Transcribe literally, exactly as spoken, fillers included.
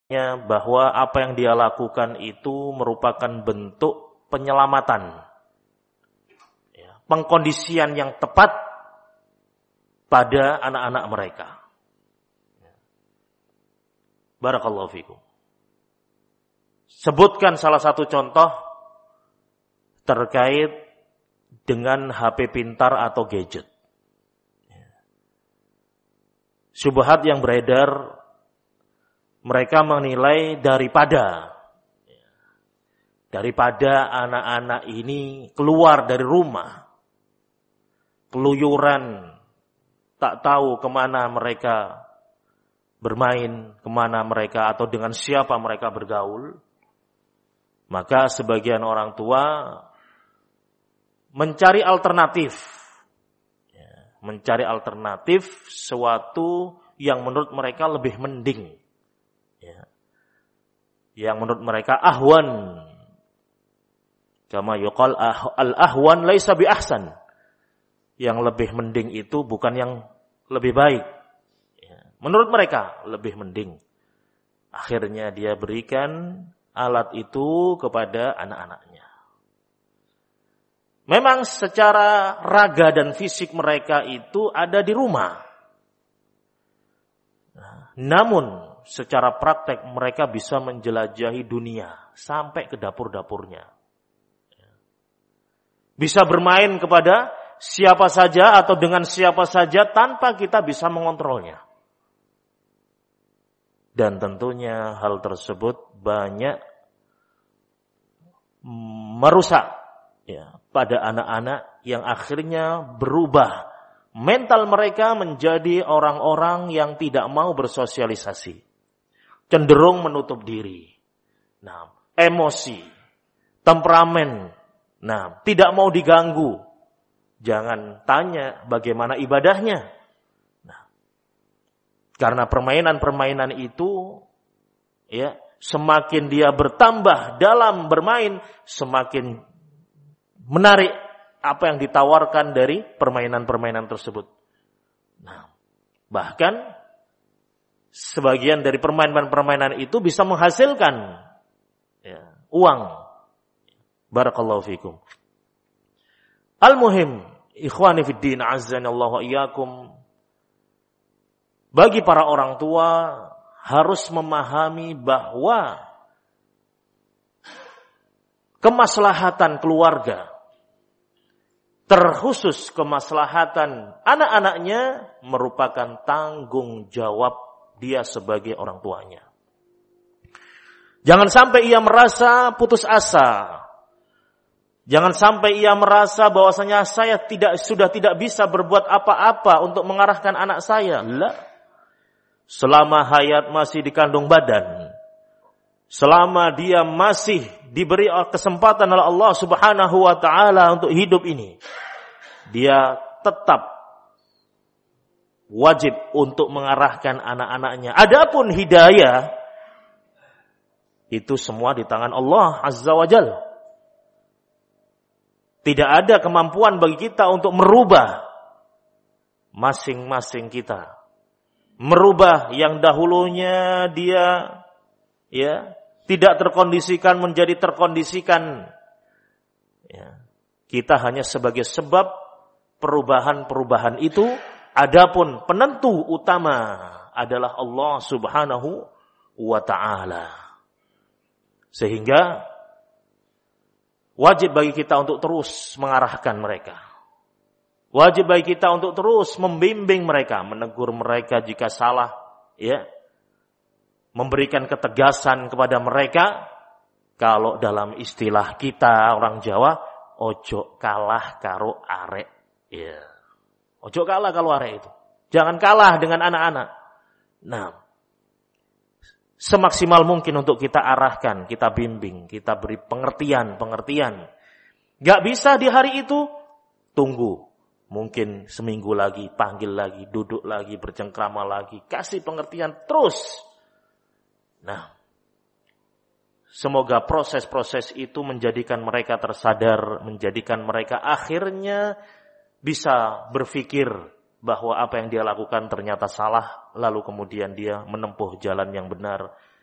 bahwa apa yang dia lakukan itu merupakan bentuk penyelamatan, ya, pengkondisian yang tepat pada anak-anak mereka. Barakallahu fikum. Sebutkan salah satu contoh terkait dengan H P pintar atau gadget. Syubhat yang beredar, mereka menilai daripada daripada anak-anak ini keluar dari rumah, keluyuran, tak tahu kemana mereka bermain, kemana mereka atau dengan siapa mereka bergaul, maka sebagian orang tua mencari alternatif, mencari alternatif sesuatu yang menurut mereka lebih mending, ya, yang menurut mereka ahwan, kama yuqal al-ahwan laisa bi ahsan, yang lebih mending itu bukan yang lebih baik, ya, menurut mereka lebih mending. Akhirnya dia berikan alat itu kepada anak-anaknya. Memang secara raga dan fisik mereka itu ada di rumah. Namun secara praktek mereka bisa menjelajahi dunia sampai ke dapur-dapurnya. Bisa bermain kepada siapa saja atau dengan siapa saja tanpa kita bisa mengontrolnya. Dan tentunya hal tersebut banyak merusak, ya, pada anak-anak yang akhirnya berubah mental mereka menjadi orang-orang yang tidak mau bersosialisasi, cenderung menutup diri, nah, emosi, temperamen, nah, tidak mau diganggu. Jangan tanya bagaimana ibadahnya. Nah, karena permainan-permainan itu, ya, semakin dia bertambah dalam bermain, semakin menarik apa yang ditawarkan dari permainan-permainan tersebut. Nah, bahkan sebagian dari permainan-permainan itu bisa menghasilkan, ya, uang. Barakallahu fikum. Al-muhim, ikhwani fid din, azzanallahu wa iyyakum. Bagi para orang tua harus memahami bahwa kemaslahatan keluarga, terkhusus kemaslahatan anak-anaknya, merupakan tanggung jawab dia sebagai orang tuanya. Jangan sampai ia merasa putus asa. Jangan sampai ia merasa bahwasanya saya tidak sudah tidak bisa berbuat apa-apa untuk mengarahkan anak saya. Lah. Selama hayat masih dikandung badan, selama dia masih diberi kesempatan oleh Allah Subhanahu wa taala untuk hidup ini, dia tetap wajib untuk mengarahkan anak-anaknya. Adapun hidayah itu semua di tangan Allah Azza wa Jalla. Tidak ada kemampuan bagi kita untuk merubah masing-masing kita. Merubah yang dahulunya dia, ya, tidak terkondisikan menjadi terkondisikan. Ya. Kita hanya sebagai sebab perubahan-perubahan itu. Adapun penentu utama adalah Allah Subhanahu wa ta'ala. Sehingga wajib bagi kita untuk terus mengarahkan mereka. Wajib bagi kita untuk terus membimbing mereka, menegur mereka jika salah, ya. Memberikan ketegasan kepada mereka. Kalau dalam istilah kita orang Jawa, ojo kalah karo arek, ya. Ojo kalah kalau arek itu. Jangan kalah dengan anak-anak. Nah, semaksimal mungkin untuk kita arahkan, kita bimbing, kita beri pengertian-pengertian. Gak bisa di hari itu, tunggu. Mungkin seminggu lagi, panggil lagi, duduk lagi, bercengkrama lagi, kasih pengertian terus. Nah, semoga proses-proses itu menjadikan mereka tersadar, menjadikan mereka akhirnya bisa berpikir bahwa apa yang dia lakukan ternyata salah, lalu kemudian dia menempuh jalan yang benar.